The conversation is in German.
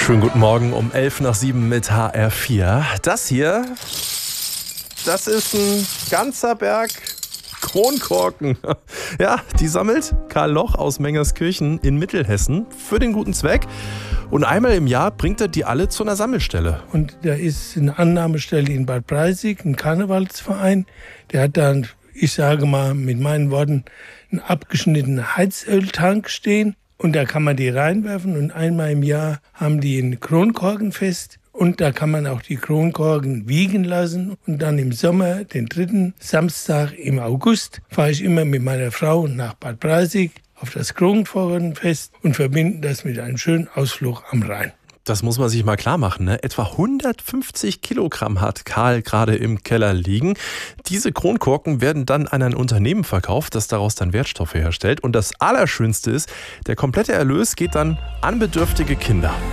Schönen guten Morgen um 6:11 mit HR4. Das hier, das ist ein ganzer Berg Kronkorken. Ja, die sammelt Karl Loch aus Mengerskirchen in Mittelhessen für den guten Zweck. Und einmal im Jahr bringt er die alle zu einer Sammelstelle. Und da ist eine Annahmestelle in Bad Breisig, ein Karnevalsverein. Der hat dann, ich sage mal mit meinen Worten, einen abgeschnittenen Heizöltank stehen. Und da kann man die reinwerfen und einmal im Jahr haben die ein Kronkorkenfest. Und da kann man auch die Kronkorken wiegen lassen. Und dann im Sommer, den 3. Samstag im August, fahre ich immer mit meiner Frau nach Bad Breisig auf das Kronkorkenfest und verbinden das mit einem schönen Ausflug am Rhein. Das muss man sich mal klar machen, ne? Etwa 150 Kilogramm hat Karl gerade im Keller liegen. Diese Kronkorken werden dann an ein Unternehmen verkauft, das daraus dann Wertstoffe herstellt. Und das Allerschönste ist, der komplette Erlös geht dann an bedürftige Kinder.